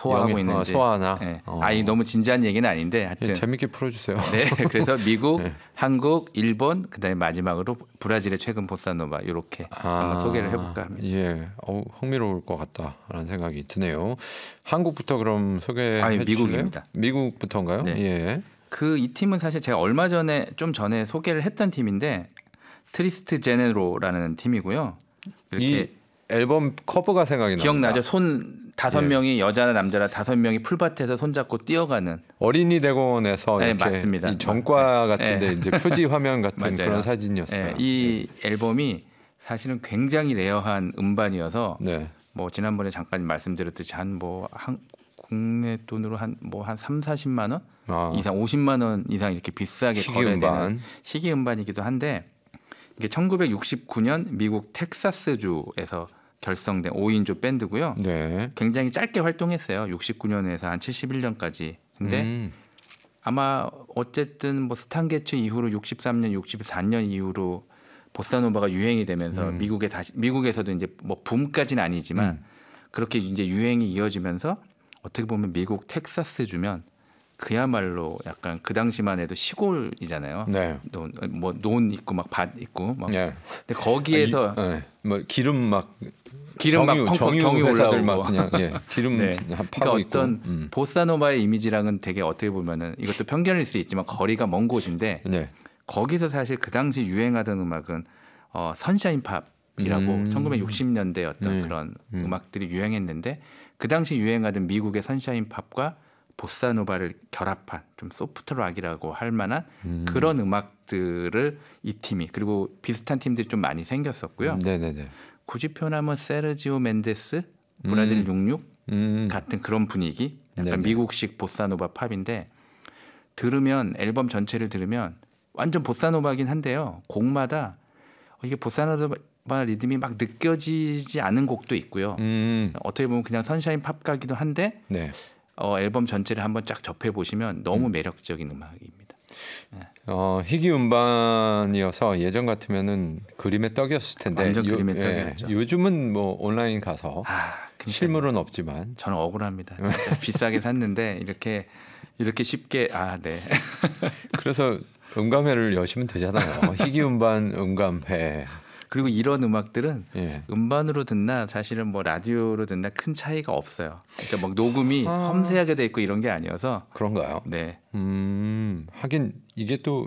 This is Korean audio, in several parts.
소화하고 있는지. 소화나. 네. 이 너무 진지한 얘기는 아닌데 하여튼 예, 재밌게 풀어주세요. 네, 그래서 미국, 네. 한국, 일본, 그다음에 마지막으로 브라질의 최근 보사노바 이렇게 한번 소개를 해볼까 합니다. 예, 흥미로울 것 같다라는 생각이 드네요. 한국부터 그럼 소개해 주실래요? 미국입니다. 미국부터인가요? 네. 예. 이 팀은 사실 제가 얼마 전에 좀 전에 소개를 했던 팀인데 트리스트 제네로라는 팀이고요. 이렇게 이 앨범 커버가 생각이 납니다. 기억나죠? 손 5명이 여자나 남자나 5명이 풀밭에서 손잡고 뛰어가는 어린이 대공원에서 네, 이렇게 맞습니다. 이 전과 같은데 네. 이제 표지 화면 같은 맞아요. 그런 사진이었어요. 네, 이 앨범이 사실은 굉장히 레어한 음반이어서 네. 뭐 지난번에 잠깐 말씀드렸듯이 한 국내 돈으로 한 3, 40만 원 이상 50만 원 이상 이렇게 비싸게 거래되는 희귀 음반이기도 한데 이게 1969년 미국 텍사스주에서 결성된 5인조 밴드고요. 네. 굉장히 짧게 활동했어요. 69년에서 한 71년까지. 근데 아마 어쨌든 뭐 스탄게츠 이후로 63년, 64년 이후로 보사노바가 유행이 되면서 미국에서도 이제 뭐 붐까지는 아니지만 그렇게 이제 유행이 이어지면서 어떻게 보면 미국 텍사스주면 그야말로 약간 그 당시만 해도 시골이잖아요. 네. 논 있고 막 밭 있고 막. 네. 근데 거기에서 뭐 기름 막 펑펑 경유 올라오고 막 그냥 기름 네. 파고 그러니까 있고. 어떤 보사노바의 이미지랑은 되게 어떻게 보면은 이것도 편견일 수 있지만 거리가 먼 곳인데 네. 거기서 사실 그 당시 유행하던 음악은 선샤인 팝이라고 1960년대 어떤 그런 음악들이 유행했는데 그 당시 유행하던 미국의 선샤인 팝과 보사노바를 결합한 좀 소프트 락이라고 할 만한 그런 음악들을 이 팀이 그리고 비슷한 팀들이 좀 많이 생겼었고요. 네네네. 굳이 표현하면 세르지오 멘데스, 브라질 66 같은 그런 분위기, 약간 네네. 미국식 보사노바 팝인데 들으면 앨범 전체를 들으면 완전 보사노바긴 한데요. 곡마다 이게 보사노바 리듬이 막 느껴지지 않은 곡도 있고요. 어떻게 보면 그냥 선샤인 팝 같기도 한데 네. 앨범 전체를 한번 쫙 접해 보시면 너무 매력적인 음악입니다. 희귀 음반이어서 예전 같으면은 그림의 떡이었을 텐데 완전 그림의 떡이었죠. 요즘은 뭐 온라인 가서 실물은 없지만 저는 억울합니다. 진짜 비싸게 샀는데 이렇게 쉽게 네. 그래서 음감회를 여시면 되잖아요. 희귀 음반 음감회. 그리고 이런 음악들은 예. 음반으로 듣나 사실은 뭐 라디오로 듣나 큰 차이가 없어요. 그러니까 막 녹음이 섬세하게 돼 있고 이런 게 아니어서 그런가요? 네. 하긴 이게 또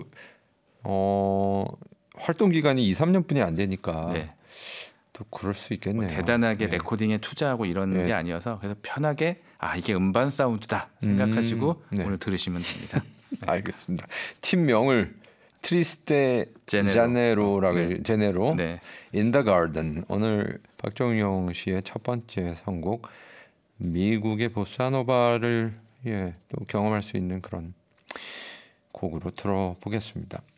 활동 기간이 2, 3년뿐이 안 되니까 네. 또 그럴 수 있겠네요. 뭐 대단하게 레코딩에 투자하고 이런 게 아니어서 그래서 편하게 이게 음반 사운드다 생각하시고 오늘 들으시면 됩니다. 알겠습니다. 팀명을 트리스테 제네로라고 제네로 네. In the Garden. 오늘 박정용 씨의 첫 번째 선곡 미국의 보사노바를 또 경험할 수 있는 그런 곡으로 들어보겠습니다.